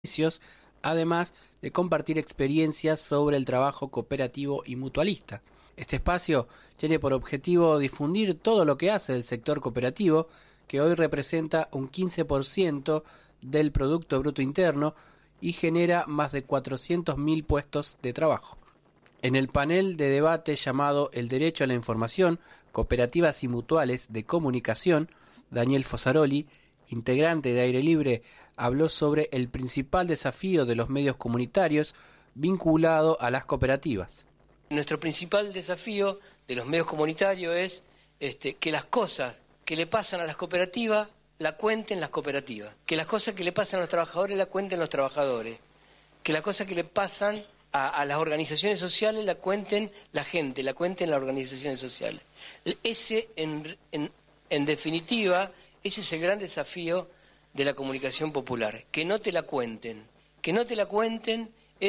además de compartir experiencias sobre el trabajo cooperativo y mutualista. Este espacio tiene por objetivo difundir todo lo que hace el sector cooperativo, que hoy representa un 15% del Producto Bruto Interno y genera más de 400.000 puestos de trabajo. En el panel de debate llamado El Derecho a la Información, Cooperativas y Mutuales de Comunicación, Daniel Fosaroli, integrante de Aire Libre, habló sobre el principal desafío de los medios comunitarios vinculado a las cooperativas. Nuestro principal desafío de los medios comunitarios es que las cosas que le pasan a las cooperativas la cuenten las cooperativas, que las cosas que le pasan a los trabajadores la cuenten los trabajadores, que las cosas que le pasan a las organizaciones sociales la cuenten la gente, la cuenten las organizaciones sociales. Ese, en definitiva, ese es el gran desafío de la comunicación popular, que no te la cuenten. Que no te la cuenten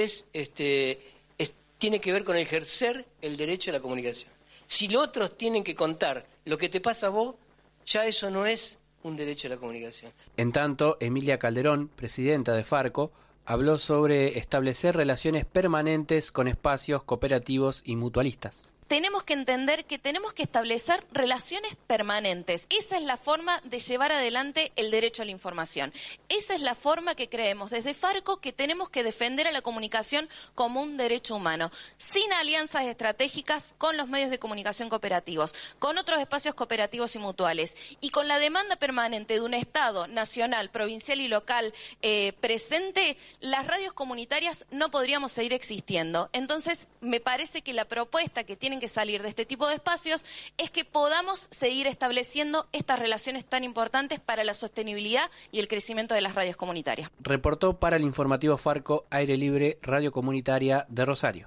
tiene que ver con ejercer el derecho a la comunicación. Si los otros tienen que contar lo que te pasa a vos, ya eso no es un derecho a la comunicación. En tanto, Emilia Calderón, presidenta de Farco, habló sobre establecer relaciones permanentes con espacios cooperativos y mutualistas. Tenemos que entender que tenemos que establecer relaciones permanentes. Esa es la forma de llevar adelante el derecho a la información. Esa es la forma que creemos desde Farco que tenemos que defender a la comunicación como un derecho humano, sin alianzas estratégicas con los medios de comunicación cooperativos, con otros espacios cooperativos y mutuales, y con la demanda permanente de un Estado nacional, provincial y local presente, las radios comunitarias no podríamos seguir existiendo. Entonces, me parece que la propuesta que tienen que salir de este tipo de espacios es que podamos seguir estableciendo estas relaciones tan importantes para la sostenibilidad y el crecimiento de las radios comunitarias. Reportó para el informativo Farco Aire Libre, Radio Comunitaria de Rosario.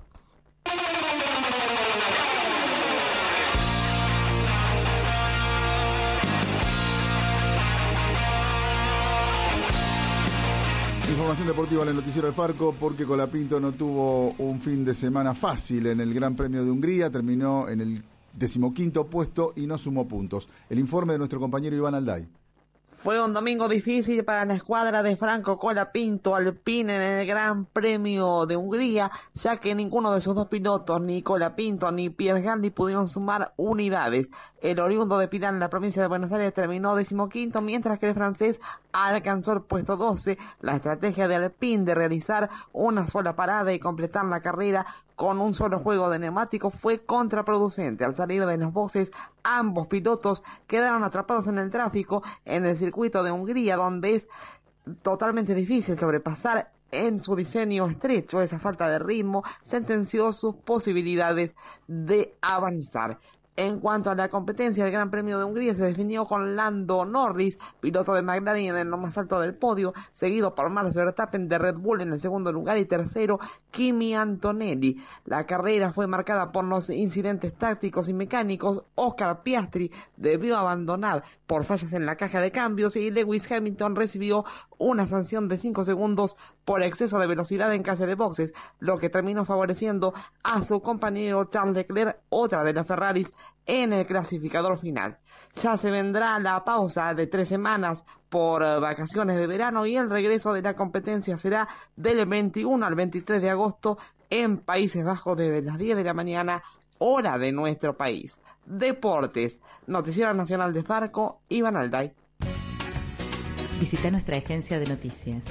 Información deportiva en el noticiero de Farco, porque Colapinto no tuvo un fin de semana fácil en el Gran Premio de Hungría, terminó en el 15º puesto y no sumó puntos. El informe de nuestro compañero Iván Alday. Fue un domingo difícil para la escuadra de Franco Colapinto Alpine en el Gran Premio de Hungría, ya que ninguno de sus dos pilotos, ni Colapinto ni Pierre Gasly, pudieron sumar unidades. El oriundo de Pirán en la provincia de Buenos Aires terminó 15º, mientras que el francés alcanzó el puesto 12. La estrategia de Alpine de realizar una sola parada y completar la carrera con un solo juego de neumáticos fue contraproducente. Al salir de las boxes, ambos pilotos quedaron atrapados en el tráfico en el circuito de Hungría, donde es totalmente difícil sobrepasar en su diseño estrecho. Esa falta de ritmo sentenció sus posibilidades de avanzar. En cuanto a la competencia del Gran Premio de Hungría, se definió con Lando Norris, piloto de McLaren, en lo más alto del podio, seguido por Max Verstappen de Red Bull en el segundo lugar y tercero Kimi Antonelli. La carrera fue marcada por los incidentes tácticos y mecánicos. Oscar Piastri debió abandonar por fallas en la caja de cambios y Lewis Hamilton recibió una sanción de 5 segundos por exceso de velocidad en calle de boxes, lo que terminó favoreciendo a su compañero Charles Leclerc, otra de las Ferraris, en el clasificador final. Ya se vendrá la pausa de 3 semanas por vacaciones de verano y el regreso de la competencia será del 21 al 23 de agosto en Países Bajos desde las 10 de la mañana, hora de nuestro país. Deportes, Noticiero Nacional de Farco, Iván Alday. Visita nuestra agencia de noticias,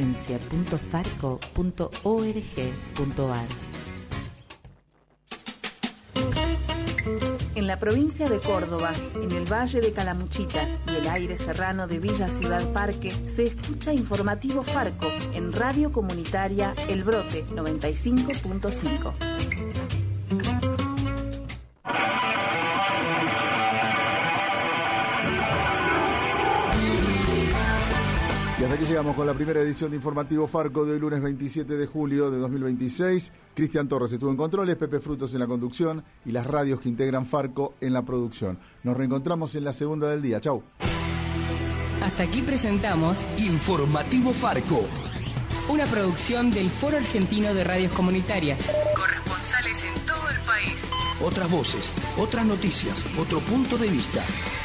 agencia.farco.org.ar. En la provincia de Córdoba, en el Valle de Calamuchita y el aire serrano de Villa Ciudad Parque, se escucha Informativo Farco en Radio Comunitaria El Brote 95.5. Y hasta aquí llegamos con la primera edición de Informativo Farco de hoy, lunes 27 de julio de 2026. Cristian Torres estuvo en controles, Pepe Frutos en la conducción y las radios que integran Farco en la producción. Nos reencontramos en la segunda del día. Chau. Hasta aquí presentamos Informativo Farco, una producción del Foro Argentino de Radios Comunitarias. Corresponsales en todo el país. Otras voces, otras noticias, otro punto de vista.